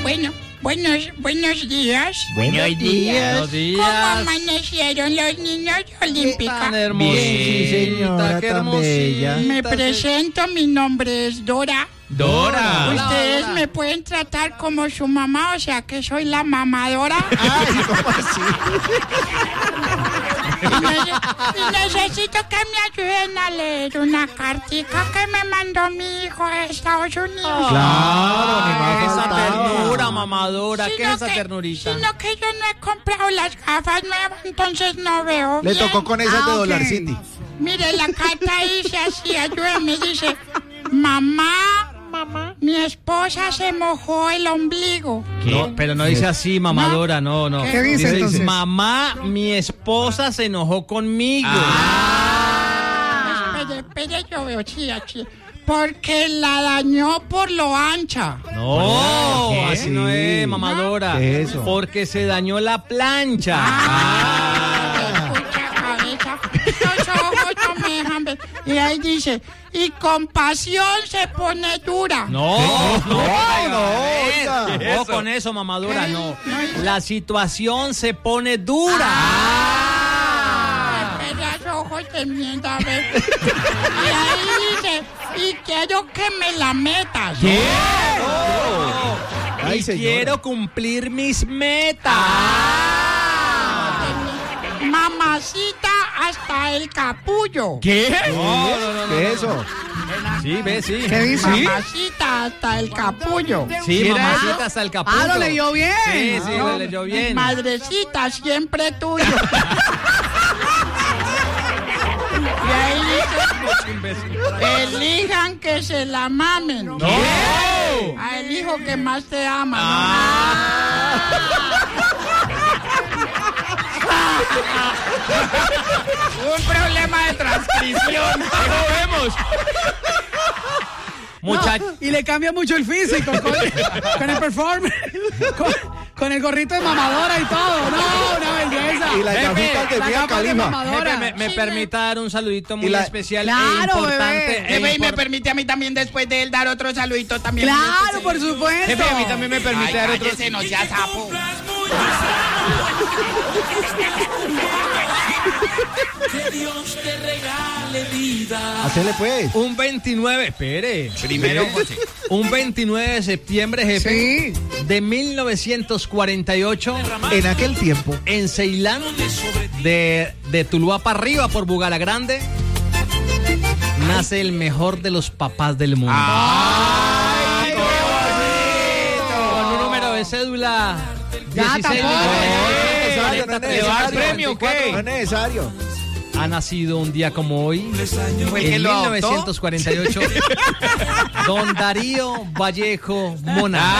Buenos días. Buenos días. ¿Cómo amanecieron los niños olímpicos? Tan hermosita, sí, señora, qué tan hermosita. bella. Me presento, mi nombre es Dora. Dora. Ustedes Dora. me pueden tratar como su mamá, o sea que soy la mamadora. Ay, ¿cómo así? Y necesito que me ayuden a leer una cartica que me mandó mi hijo de Estados Unidos. Claro, ni más Esa faltaba. ternura, mamadora. ¿Qué es esa que- ternurita? Sino que yo no he comprado las gafas nuevas, entonces no veo Le bien. tocó con esas de Dollar City. Mire, la carta dice así, ayúdame, dice, mamá, mi esposa se mojó el ombligo. No, pero no dice así, mamadora, no. ¿Qué dice entonces? Mamá, mi esposa se enojó conmigo. Espere, yo veo, sí. Porque la dañó por lo ancha. No, ¿Qué? así no es, mamadora. ¿Qué es eso? Porque se dañó la plancha. Escucha, cabeza, los ojos no me dejan ver. Y ahí dice, y con pasión se pone dura. No, oiga. no, con eso, mamadora, no. No. La situación se pone dura. Espera, los ojos de mierda, a ver. Y ahí dice, y quiero que me la metas. ¿Qué? Ay, Y señora. quiero cumplir mis metas. Mamacita hasta el capullo. ¿Qué? ¿Qué es eso? Sí, ve, sí. ¿Qué dice? Mamacita hasta el capullo. Sí, mamacita hasta el capullo. Ah, lo leyó bien. Sí, lo leyó bien. Madrecita, siempre tuyo. Y ahí dice, elijan que se la mamen. ¡No! A el hijo que más te ama. Un problema de transcripción. ¡No vemos! Muchachos. Y le cambia mucho el físico con el performance, con el gorrito de mamadora y todo. No, una belleza. Y las gafitas de La Mia gafas de Khalifa. mamadora. Me permita dar un saludito muy Y la- especial Claro, e importante. bebé. Jefe, y me permite a mí también después de él dar otro saludito también. Claro, por supuesto. Jefe, a mí también me permite dar otro. Cállese, no sea sapo. Que Dios te regale vida. Hacele pues. Un 29, espere. Primero, José. Un 29 de septiembre, jefe, Sí. de 1948, En aquel tiempo. en Ceilán, de Tuluá para arriba, por Bugalagrande, nace el mejor de los papás del mundo. ¡Ay, qué bonito! Con un número de cédula Ya, 16 tampoco. No es necesario, no es ¿Le va a dar necesario. premio o qué? No es necesario. Ha nacido un día como hoy, ¿Fue el que en lo adoptó? 1948, don Darío Vallejo Mona.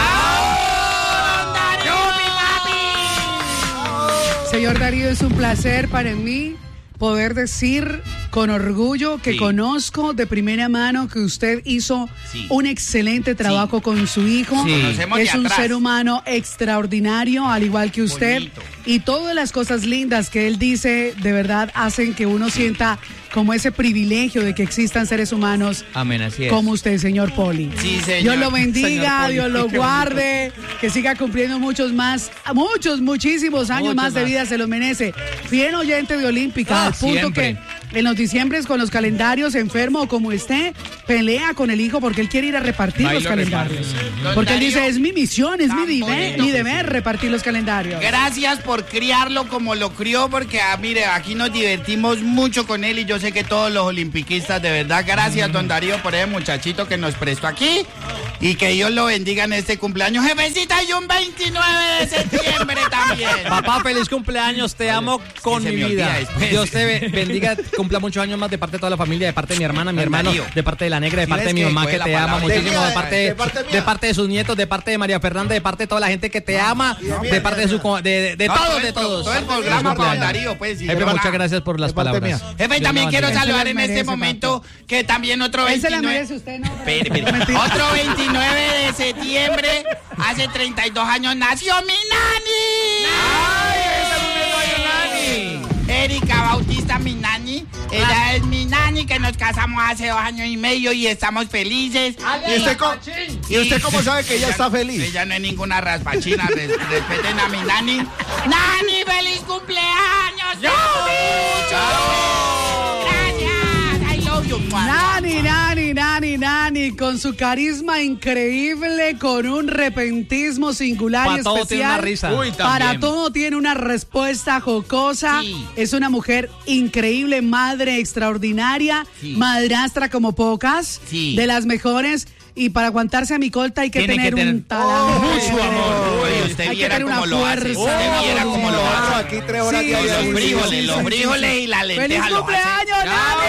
Señor Darío, es un placer para mí poder decir con orgullo que Sí. conozco de primera mano que usted hizo Sí. un excelente trabajo con su hijo. Sí. Conocemos de Es un atrás. ser humano extraordinario, al igual que usted. Bonito. Y todas las cosas lindas que él dice, de verdad, hacen que uno sienta como ese privilegio de que existan seres humanos Amén, así es. como usted, señor Poli. Sí, señor. Dios lo bendiga, Señor Poli, Dios lo qué guarde, que siga cumpliendo muchísimos años Muchos más de más. vida, se lo merece. Fiel oyente de Olímpica, Ah, al punto siempre. que en los diciembres con los calendarios, enfermo o como esté, pelea con el hijo porque él quiere ir a repartir Va y los lo calendarios. Don Porque él Darío, dice, es mi misión, es mi tan bonito. mi deber repartir los calendarios. Gracias por criarlo como lo crió, porque mire, aquí nos divertimos mucho con él y yo sé que todos los olimpiquistas, de verdad, gracias, don Darío, por ese muchachito que nos prestó aquí y que Dios lo bendiga en este cumpleaños. Jefecita, y un 29 de septiembre también. Papá, feliz cumpleaños, te amo con se mi me olvida vida. después. Dios te bendiga, cumpla muchos años más de parte de toda la familia, de parte de mi hermana, mi Don hermano, Darío. de parte de la negra, de ¿Sí parte de ves mi que mamá coge que la te ama palabra? muchísimo, mía, de parte mía. de parte de sus nietos, de parte de María Fernanda, de parte de toda la gente que te ama, de parte de su de todos, de todos. Todo el Feliz programa para don cumpleaños. Darío, pues. sí. Jefe, muchas gracias por las De parte palabras. mía. Jefe, Dios también lo quiero bendiga. saludar Él se en las este merece, momento que también otro Él se la 29... merece usted, ¿no? Espere, espere. Mentira. Otro 29 de septiembre, hace 32 años, nació mi nani. Erika Bautista, mi nani, Ella es mi nani, que nos casamos hace 2 años y medio y estamos felices. ¿Y usted cómo sabe que ella está feliz? Ella no es ninguna raspachina, respeten a mi nani. ¡Nani, feliz cumpleaños! Gracias, I love you. Nani, con su carisma increíble, con un repentismo singular y Para todo tiene una especial. risa. Uy, Para también. todo tiene una respuesta jocosa. Sí. Es una mujer increíble, madre extraordinaria, Sí. madrastra como pocas, Sí. de las mejores. Y para aguantarse a mi colta hay que Tiene que tener un tener talento. mucho amor. Uy, usted Hay que viera tener cómo una lo hace. fuerza. Usted viera cómo lo Claro, hace. aquí 3 horas Sí, diarias. Los sí, frijoles, los sí, frijoles sí. y la lenteja ¡Feliz lo hace. cumpleaños, Nani!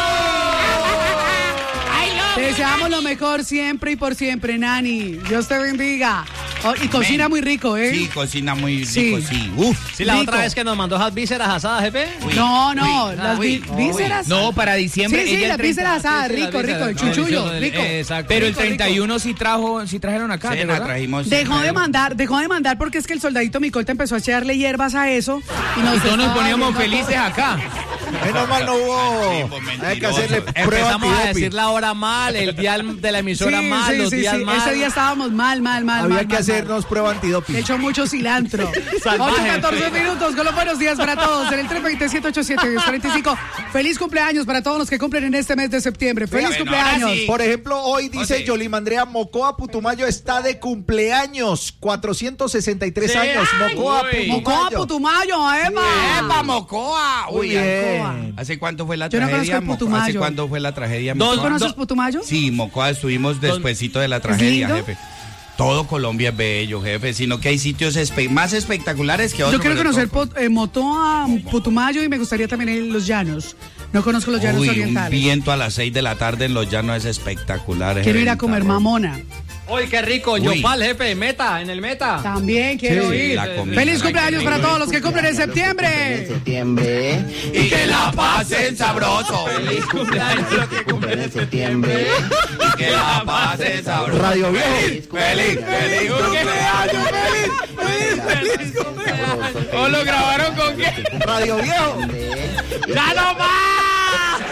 I love Te you, deseamos Nani. lo mejor siempre y por siempre, Nani. Dios te bendiga. Oh, y cocina muy rico, ¿eh? Sí, cocina muy Sí. rico, sí. Uf. Sí, la Rico. otra vez que nos mandó esas vísceras asadas, jefe. Uy, No, uy, las uy, vísceras. No, para diciembre. Sí, ella las el 30. vísceras asadas, Sí, sí, rico, las rico, el vísceras, chuchullo, delicioso, rico. exacto. Pero el Rico, rico. 31 sí trajeron acá, Cena ¿verdad? trajimos. Dejó de mandar porque es que el soldadito Micolta empezó a echarle hierbas a eso y Y todos nos estaba poníamos volviendo felices acá. Menos mal no hubo. pues, Hay que mentiroso. hacerle prueba Empezamos a antidoping. decir la hora mal, el día de la emisora mal, los días mal. Ese día estábamos mal. Había que hacernos prueba Le antidoping. echó mucho cilantro. Salvaje. 8:14 minutos, con los buenos días para todos. En el 320-787-1045. Feliz cumpleaños para todos los que cumplen en este mes de septiembre. Feliz Bueno, cumpleaños. ahora sí. Por ejemplo, hoy dice José. Yolimandrea Mocoa Putumayo está de cumpleaños. 463 Sí. años. Mocoa Uy. Mocoa, Putumayo. Putumayo, Eva. ¡Epa, Mocoa! Muy Uy, bien. ¿hace cuánto fue la Yo no tragedia? conozco el Putumayo. ¿Hace cuánto fue la tragedia? Dos- ¿Tú Mocoa? conoces Putumayo? Sí, Mocoa estuvimos despuesito de la tragedia, lindo? jefe. Todo Colombia es bello, jefe, sino que hay sitios más espectaculares que otros. Yo quiero pero conocer todo- Motoa, Putumayo y me gustaría también ir a Los Llanos. No conozco los Llanos Uy, un Orientales. viento a las 6 de la tarde en los llanos es espectacular. Quiero ir a jefe, comer terror. mamona. Uy, qué rico, Uy. Yopal, jefe, meta, en el meta. También quiero Sí, ir. la comida, Feliz la cumpleaños para comida. todos los que cumplen en septiembre. Septiembre. Y que la pasen sabroso. Feliz cumpleaños los que cumplen en septiembre. Y que la pasen sabroso. Radio Viejo. Feliz cumpleaños, feliz. ¿O lo grabaron con qué? Radio Viejo. ¡Ya nos vamos!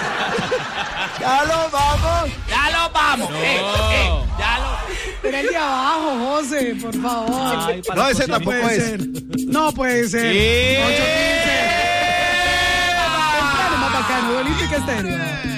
Ya lo vamos. ¡Ya nos vamos! ¡Ya lo... Pero el de abajo, José, por favor. Ay, para No, ese cocinar. tampoco Puede es. ser. No puede ser. 8:15. Temprano, más bacano, Olímpica Estéreo.